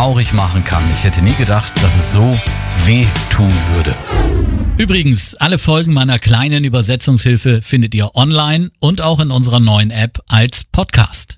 traurig machen kann. Ich hätte nie gedacht, dass es so weh tun würde. Übrigens, alle Folgen meiner kleinen Übersetzungshilfe findet ihr online und auch in unserer neuen App als Podcast.